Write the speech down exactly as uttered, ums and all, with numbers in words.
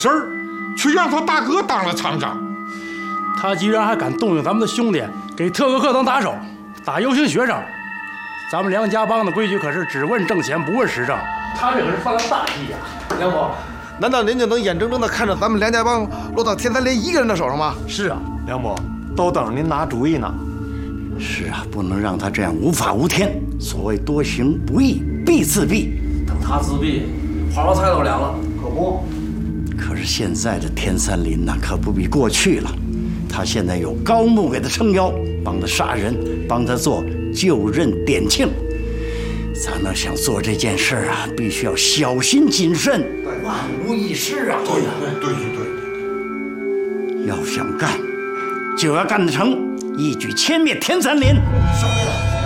事儿，却让他大哥当了厂长。 他居然还敢动用咱们的兄弟给特哥课当打手，打游行学生。咱们梁家帮的规矩可是只问挣钱不问实账，他这可是犯了大忌呀！ 梁伯，难道您就能眼睁睁地看着咱们梁家帮落到天三连一个人的手上吗？ 是啊， 梁伯，都等着您拿主意呢。 是啊，不能让他这样无法无天。所谓多行不义必自毙， 等他自毙，花花菜都凉了。 可不。可是现在的天三林呐，可不比过去了。他现在有高木给他撑腰，帮他杀人，帮他做就任典庆。咱要想做这件事啊，必须要小心谨慎，万无一失啊！ 对对对对对， 要想干，就要干得成，一举歼灭天三林。 上位了。